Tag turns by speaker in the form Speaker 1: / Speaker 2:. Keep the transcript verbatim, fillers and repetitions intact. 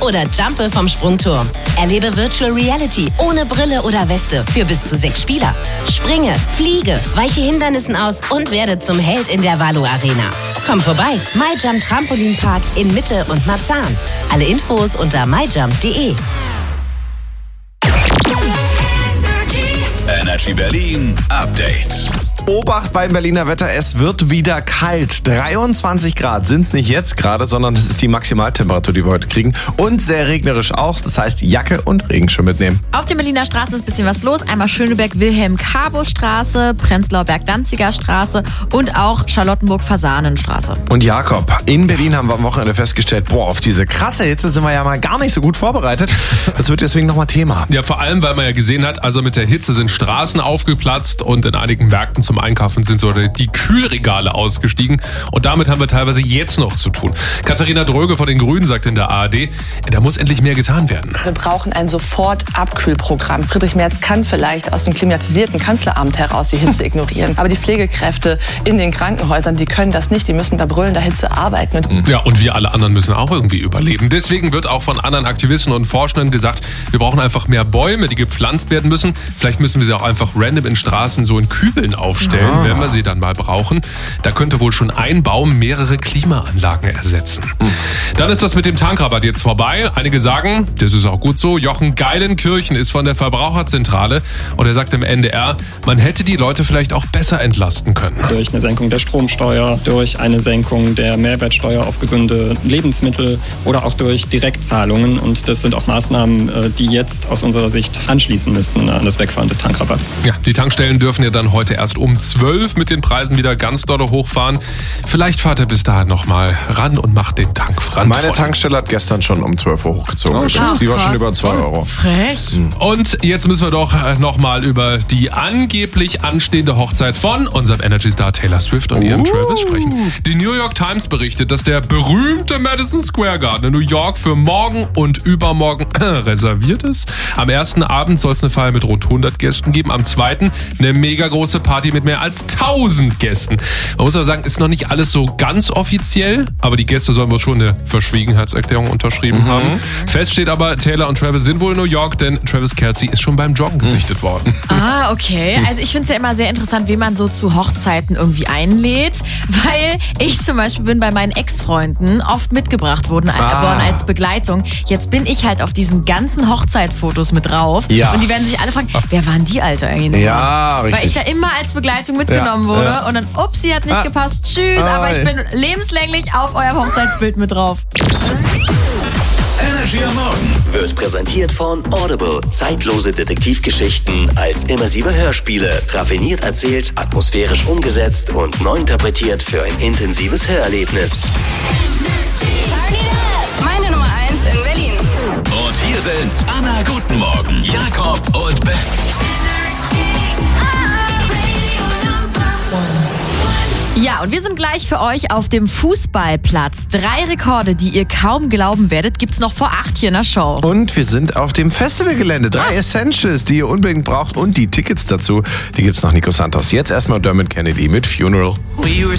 Speaker 1: oder jumpe vom Sprungturm. Erlebe Virtual Reality ohne Brille oder Weste für bis zu sechs Spieler. Springe, fliege, weiche Hindernissen aus und werde zum Held in der Valo Arena. Komm vorbei, MyJump Trampolinpark in Mitte und Marzahn. Alle Infos unter my jump punkt de.
Speaker 2: Energy Berlin Update.
Speaker 3: Obacht beim Berliner Wetter, es wird wieder kalt. dreiundzwanzig Grad sind es nicht jetzt gerade, sondern das ist die Maximaltemperatur, die wir heute kriegen. Und sehr regnerisch auch, das heißt Jacke und Regenschirm mitnehmen.
Speaker 4: Auf den Berliner Straßen ist ein bisschen was los. Einmal Schöneberg-Wilhelm-Karbo-Straße, Prenzlauer Berg-Danziger Straße und auch Charlottenburg-Fasanenstraße.
Speaker 3: Und Jakob, in Berlin haben wir am Wochenende festgestellt, boah, auf diese krasse Hitze sind wir ja mal gar nicht so gut vorbereitet. Das wird deswegen nochmal Thema.
Speaker 5: Ja, vor allem, weil man ja gesehen hat, also mit der Hitze sind Straßen aufgeplatzt und in einigen Märkten zum Einkaufen sind so die Kühlregale ausgestiegen. Und damit haben wir teilweise jetzt noch zu tun. Katharina Dröge von den Grünen sagt in der A R D, da muss endlich mehr getan werden.
Speaker 6: Wir brauchen ein Sofort-Abkühlprogramm. Friedrich Merz kann vielleicht aus dem klimatisierten Kanzleramt heraus die Hitze ignorieren. Aber die Pflegekräfte in den Krankenhäusern, die können das nicht. Die müssen bei brüllender Hitze arbeiten.
Speaker 5: Ja, und wir alle anderen müssen auch irgendwie überleben. Deswegen wird auch von anderen Aktivisten und Forschenden gesagt, wir brauchen einfach mehr Bäume, die gepflanzt werden müssen. Vielleicht müssen wir sie auch einfach random in Straßen so in Kübeln aufstellen, ah. wenn wir sie dann mal brauchen. Da könnte wohl schon ein Baum mehrere Klimaanlagen ersetzen. Mhm. Dann ist das mit dem Tankrabatt jetzt vorbei. Einige sagen, das ist auch gut so, Jochen Geilenkirchen ist von der Verbraucherzentrale und er sagt im N D R, man hätte die Leute vielleicht auch besser entlasten können.
Speaker 7: Durch eine Senkung der Stromsteuer, durch eine Senkung der Mehrwertsteuer auf gesunde Lebensmittel oder auch durch Direktzahlungen. Und das sind auch Maßnahmen, die jetzt aus unserer Sicht anschließen müssten an das Wegfahren des Tankrabatts.
Speaker 5: Ja, die Tankstellen dürfen ja dann heute erst um zwölf mit den Preisen wieder ganz dolle hochfahren. Vielleicht fahrt ihr bis dahin nochmal ran und macht den Tank ran.
Speaker 3: Meine Tankstelle hat gestern schon um zwölf Uhr hochgezogen.
Speaker 4: Oh,
Speaker 3: ach, die war schon über zwei Euro.
Speaker 4: Frech.
Speaker 5: Mhm. Und jetzt müssen wir doch nochmal über die angeblich anstehende Hochzeit von unserem Energy-Star Taylor Swift und ihrem uh. Travis sprechen. Die New York Times berichtet, dass der berühmte Madison Square Garden in New York für morgen und übermorgen reserviert ist. Am ersten Abend soll es eine Feier mit rund hundert Gästen geben. Am zweiten eine mega große Party mit mehr als tausend Gästen. Man muss aber sagen, ist noch nicht alles so ganz offiziell, aber die Gäste sollen wohl schon eine Verschwiegenheitserklärung unterschrieben mhm. haben. Fest steht aber, Taylor und Travis sind wohl in New York, denn Travis Kelce ist schon beim Joggen gesichtet mhm. worden.
Speaker 4: Ah, okay. Also ich finde es ja immer sehr interessant, wie man so zu Hochzeiten irgendwie einlädt, weil ich zum Beispiel bin bei meinen Ex-Freunden oft mitgebracht worden, ah. worden als Begleitung. Jetzt bin ich halt auf diesen ganzen Hochzeitfotos mit drauf
Speaker 3: ja.
Speaker 4: und die werden sich alle fragen, wer waren die Alter eigentlich?
Speaker 3: Ja, richtig.
Speaker 4: Weil ich da immer als Begleitung mitgenommen
Speaker 3: ja,
Speaker 4: wurde
Speaker 3: ja.
Speaker 4: und dann, ups, sie hat nicht ah. gepasst, tschüss,
Speaker 3: ah,
Speaker 4: aber ich bin lebenslänglich auf eurem Hochzeitsbild mit drauf.
Speaker 2: Energy am Morgen wird präsentiert von Audible. Zeitlose Detektivgeschichten als immersive Hörspiele. Raffiniert erzählt, atmosphärisch umgesetzt und neu interpretiert für ein intensives Hörerlebnis.
Speaker 8: Meine Nummer eins in Berlin.
Speaker 2: Und hier sind Anna, guten Morgen, Jakob und Ben.
Speaker 4: Ja, und wir sind gleich für euch auf dem Fußballplatz. Drei Rekorde, die ihr kaum glauben werdet, gibt's noch vor acht hier in der Show.
Speaker 3: Und wir sind auf dem Festivalgelände. Drei ah. Essentials, die ihr unbedingt braucht und die Tickets dazu, die gibt's noch Nico Santos. Jetzt erstmal Dermot Kennedy mit Funeral.